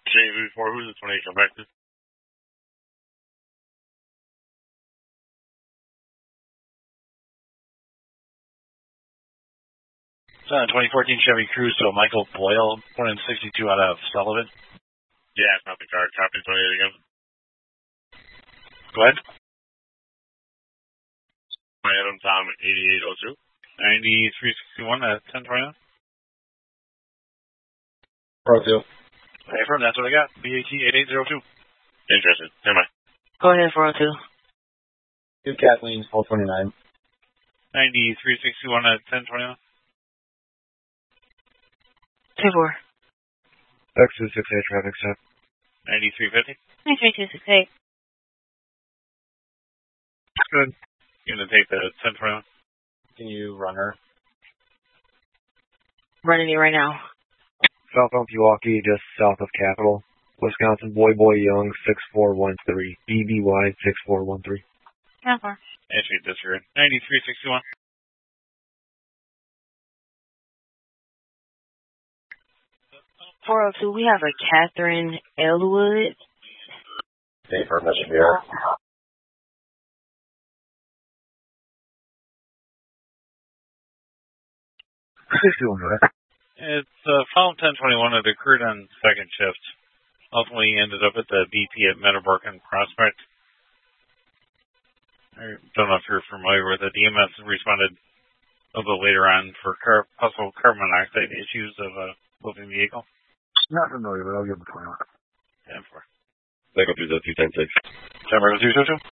Change before who's the 28 come back to? It's on a 2014 Chevy Cruze, so Michael Boyle, 162 out of Sullivan. Yeah, it's not the car. Copy 28 again. Go ahead. My Adam Tom 8802. 9361 at 1029. Pro 2. Hey, firm, that's what I got. BAT 8802. Interested. Never mind. Go ahead, 402. 2 Kathleen's 429. 9361 at 1029. 2-4. Texas 68 traffic stop. 9350. 93268. Good. You're going to take the 1029. Can you run her? Running you right now. Southbound Pewaukee, just south of Capitol. Wisconsin, Boy Young, 6413. BBY 6413. 10-4. Entry disregard. 9361. We have a Catherine Elwood. Hey, firm, that should be her. It's found 1021. It occurred on second shift. Ultimately ended up at the BP at Meadowbrook and Prospect. I don't know if you're familiar with it. The EMS responded a little later on for possible carbon monoxide issues of a moving vehicle. Not familiar, but I'll give him a 21. 10-4. Back up to the 210-6. Time 222.